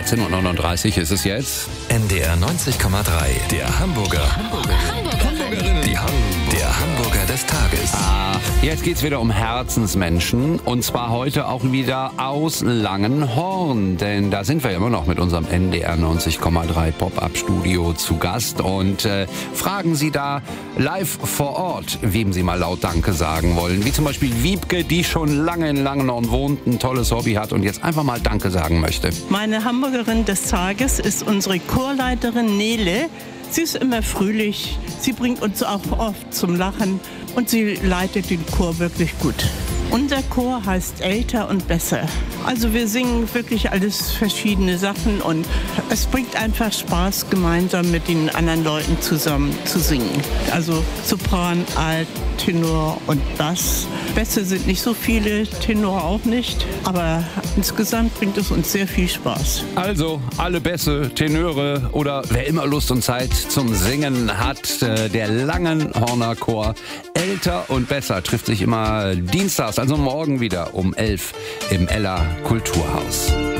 18:39 ist es jetzt. NDR 90,3, der Hamburger. Der Hamburger des Tages. Jetzt geht's wieder um Herzensmenschen und zwar heute auch wieder aus Langenhorn, denn da sind wir ja immer noch mit unserem NDR 90,3 Pop-Up-Studio zu Gast und fragen Sie da live vor Ort, wem Sie mal laut Danke sagen wollen, wie zum Beispiel Wiebke, die schon lange in Langenhorn wohnt, ein tolles Hobby hat und jetzt einfach mal Danke sagen möchte. Meine Hamburgerin des Tages ist unsere Chorleiterin Nele. Sie ist immer fröhlich, sie bringt uns auch oft zum Lachen und sie leitet den Chor wirklich gut. Unser Chor heißt Älter und Besser. Also wir singen wirklich alles verschiedene Sachen und es bringt einfach Spaß, gemeinsam mit den anderen Leuten zusammen zu singen. Also Sopran, Alt, Tenor und Bass. Bässe sind nicht so viele, Tenor auch nicht, aber insgesamt bringt es uns sehr viel Spaß. Also alle Bässe, Tenöre oder wer immer Lust und Zeit zum Singen hat, der Langenhorner Chor Älter und Besser trifft sich immer dienstags, also morgen wieder um 11 im Ella Kulturhaus.